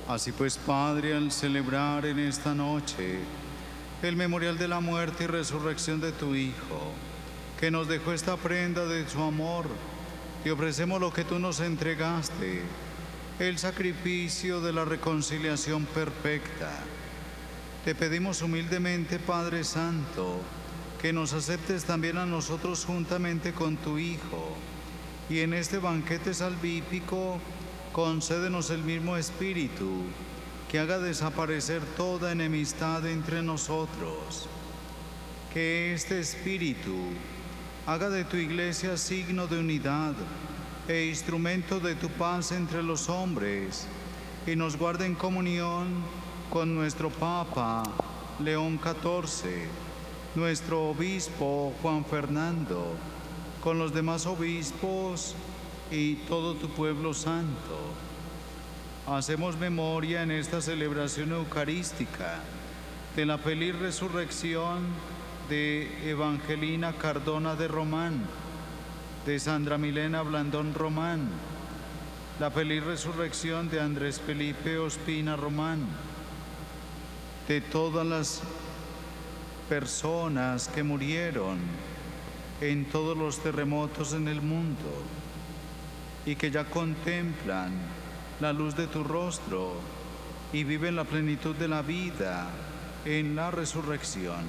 Así pues, Padre, al celebrar en esta noche el memorial de la muerte y resurrección de tu Hijo, que nos dejó esta prenda de su amor, te ofrecemos lo que tú nos entregaste, el sacrificio de la reconciliación perfecta. Te pedimos humildemente, Padre Santo, que nos aceptes también a nosotros juntamente con tu Hijo, y en este banquete salvífico concédenos el mismo Espíritu, que haga desaparecer toda enemistad entre nosotros. Que este Espíritu haga de tu Iglesia signo de unidad e instrumento de tu paz entre los hombres, y nos guarde en comunión con nuestro Papa León XIV, nuestro Obispo Juan Fernando, con los demás obispos y todo tu pueblo santo. Hacemos memoria en esta celebración eucarística de la feliz resurrección de Evangelina Cardona de Román, de Sandra Milena Blandón Román, la feliz resurrección de Andrés Felipe Ospina Román, de todas las personas que murieron en todos los terremotos en el mundo y que ya contemplan la luz de tu rostro y viven la plenitud de la vida en la resurrección.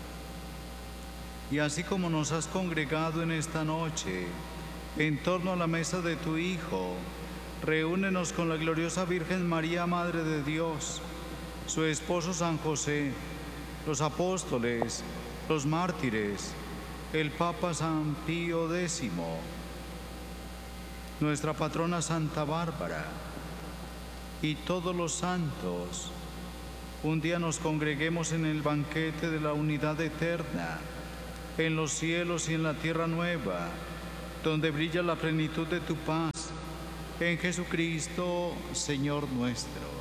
Y así como nos has congregado en esta noche en torno a la mesa de tu Hijo, reúnenos con la gloriosa Virgen María, Madre de Dios, su esposo San José, los apóstoles, los mártires, el Papa San Pío X, nuestra patrona Santa Bárbara y todos los santos. Un día nos congreguemos en el banquete de la unidad eterna, en los cielos y en la tierra nueva, donde brilla la plenitud de tu paz, en Jesucristo, Señor nuestro.